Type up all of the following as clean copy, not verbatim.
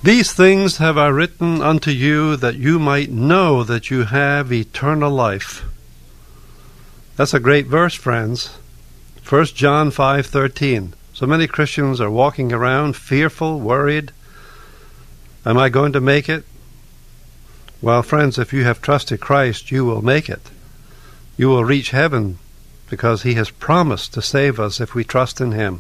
These things have I written unto you, that you might know that you have eternal life. That's a great verse, friends. 1 John 5:13. So many Christians are walking around fearful, worried. Am I going to make it? Well, friends, if you have trusted Christ, you will make it. You will reach heaven because He has promised to save us if we trust in Him.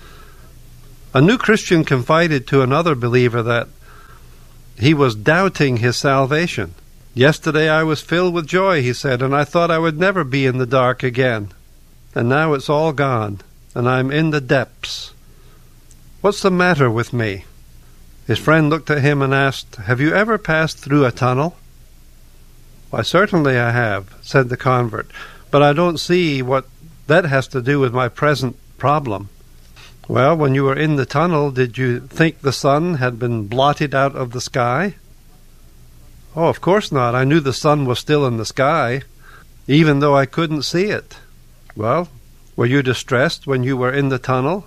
A new Christian confided to another believer that he was doubting his salvation. Yesterday I was filled with joy, he said, and I thought I would never be in the dark again. And now it's all gone, and I'm in the depths. What's the matter with me? His friend looked at him and asked, have you ever passed through a tunnel? Why, certainly I have, said the convert, but I don't see what that has to do with my present problem. Well, when you were in the tunnel, did you think the sun had been blotted out of the sky? Oh, of course not. I knew the sun was still in the sky, even though I couldn't see it. Well, were you distressed when you were in the tunnel?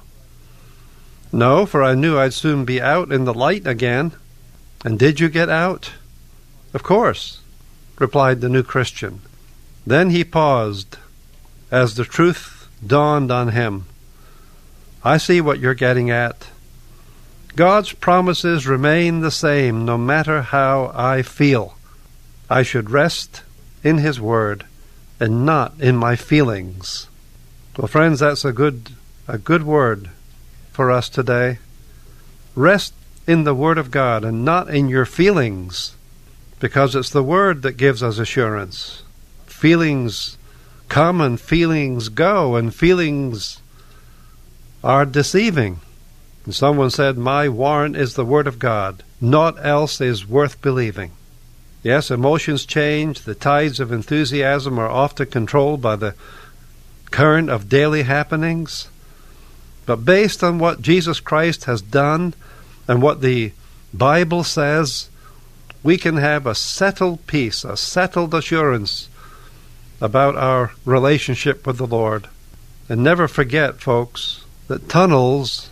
No, for I knew I'd soon be out in the light again. And did you get out? Of course, replied the new Christian. Then he paused, as the truth dawned on him. I see what you're getting at. God's promises remain the same no matter how I feel. I should rest in His Word and not in my feelings. Well, friends, that's a good word for us today. Rest in the Word of God and not in your feelings, because it's the Word that gives us assurance. Feelings come and feelings go, and feelings are deceiving. And someone said, my warrant is the Word of God. Naught else is worth believing. Yes, emotions change. The tides of enthusiasm are often controlled by the current of daily happenings. But based on what Jesus Christ has done and what the Bible says, we can have a settled peace, a settled assurance about our relationship with the Lord. And never forget, folks, that tunnels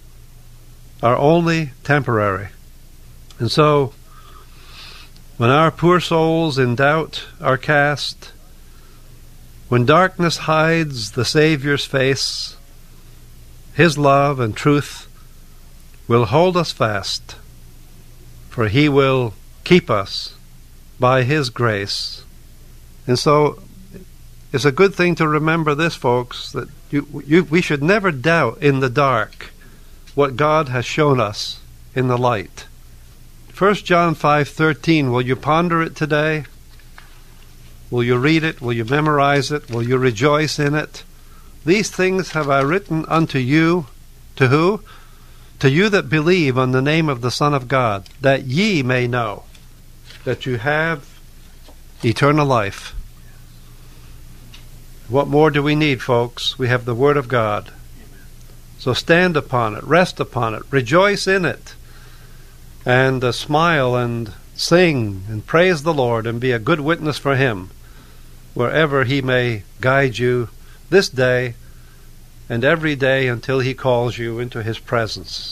are only temporary. And so, when our poor souls in doubt are cast, when darkness hides the Savior's face, His love and truth will hold us fast, for He will keep us by His grace. And so, it's a good thing to remember this, folks, that we should never doubt in the dark what God has shown us in the light. 1 John 5:13, will you ponder it today? Will you read it? Will you memorize it? Will you rejoice in it? These things have I written unto you, to who? To you that believe on the name of the Son of God, that ye may know that you have eternal life. What more do we need, folks? We have the Word of God. So stand upon it, rest upon it, rejoice in it, and smile and sing and praise the Lord and be a good witness for Him wherever He may guide you this day and every day until He calls you into His presence.